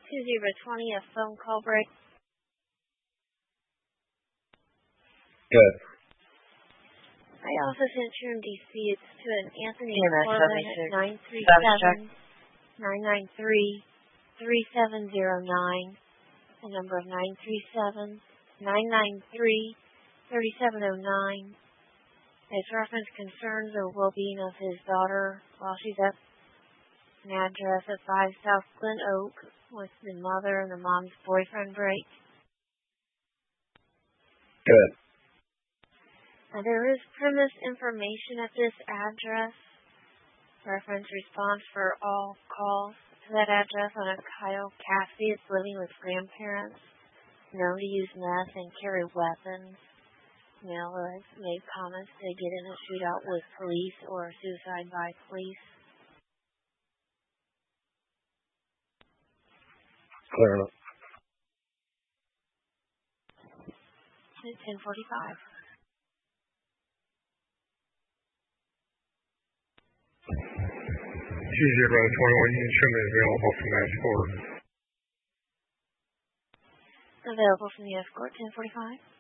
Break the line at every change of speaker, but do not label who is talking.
2020, a phone call break.
Good.
I also sent you in DC. It's to an Anthony
EMS
Corbin at 937-993-3709. The number of 937-993-3709. His reference concerns the well-being of his daughter while she's at an address at 5 South Glen Oak with the mother and the mom's boyfriend break.
Good.
Now, there is premise information at this address. Reference response for all calls to that address on a Kyle Cassidy is living with grandparents, known to use meth and carry weapons. Male has made comments to get in a shootout with police or suicide by police.
Clear enough.
It's 10:45.
2021 Union Sherman available from escort.
Available from the escort, 10:45.